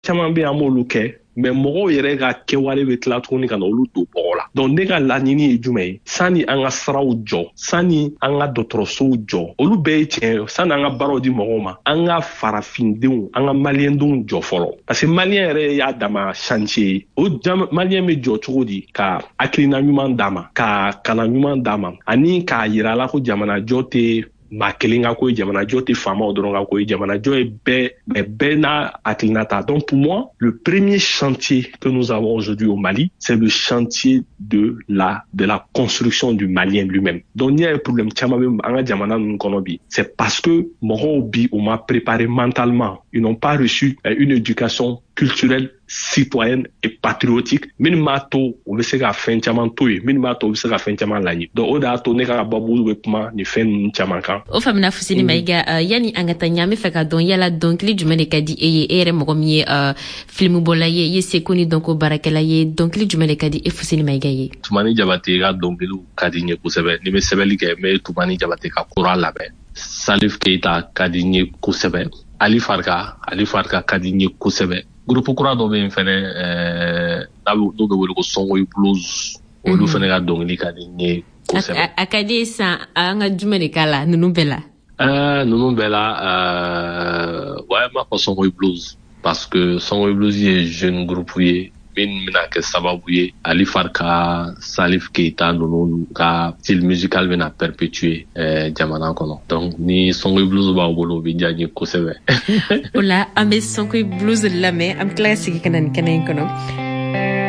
caman bɛ an b'olu kɛ mais mɔgɔw yɛrɛ ka kɛwale bɛ tila tuguni ka na olu don bɔgɔ la. Donc ne ka laɲini ye jumɛn ye? Sani an ka saraw jɔ, sani an ka dɔgɔtɔrɔsow jɔ, olu bɛɛ ye tiɲɛ ye. Sani an ka baaraw di mɔgɔw ma, an ka farafindenw, an ka maliyɛndenw jɔ fɔlɔ. Parce que maliyɛn yɛrɛ y'a dama chantier ye. O maliyɛn bɛ jɔ cogo di? Ka hakilina ɲuman d'a ma, ka kalan ɲuman d'a ma, ani k'a yira a la ko jamanajɔ tɛ maa kelen ka ko ye, jamanajɔ tɛ faamaw dɔrɔn ka ko ye, jamanajɔ ye bɛɛ n'a hakilinata. Donc pour moi, le premier chantier que nous avons aujourd'hui au Mali, c'est le chantier de la construction du Malien lui-même. Donc il y a un problème caman bɛ an ka jamana ninnu kɔnɔ bi. C'est parce que mɔgɔw bi on m'a préparé mentalement. Ils n'ont pas reçu une éducation culturelle, citoyenne et patriotique. Minnu b'a to u bɛ se ka fɛn caman to yen, minnu b'a to u bɛ se ka fɛn caman laɲini. Donc o de y'a to ne ka babu bɛ kuma nin fɛn ninnu caman kan. O faamuna Fuseni Mayiga, yani an ka taa ɲɛ an bɛ fɛ ka dɔn yala dɔnkili jumɛn de ka di e ye? E yɛrɛ mɔgɔ min ye filmubɔla ye, i ye seko ni dɔnko baarakɛla ye, dɔnkili jumɛn de ka di e Fuseni Mayiga ye? Tumani Jabate ka dɔnkiliw ka di n ye kosɛbɛ. Ni bɛ sɛbɛnni kɛ n bɛ Tumani Jabate ka kura labɛn. Salif Keita ka di n ye kosɛbɛ. Ali Farka ka di n ye kosɛbɛ. Groupe kura dɔ bɛ yen fɛnɛ n'o bɛ wele ko Songoyi Blues, olu fɛnɛ ka dɔnkili ka di n ye kosɛbɛ. A ka di san an ka jumɛn de k'a la ninnu bɛɛ la? Ninnu bɛɛ la ouais, m'a fɔ Songoyi Blues parce que Songoyi Blues ye jeune groupe ye min bɛna kɛ sababu ye Ali Farka, Salif Keita ninnu ka style musical bɛna perpétuer jamana kɔnɔ. Donc ni Songoyi Blues b'aw bolo o bɛ diya n ye kosɛbɛ. O la an bɛ Songoyi Blues lamɛn, an bɛ tila ka segin ka na nin kɛnɛ in kɔnɔ.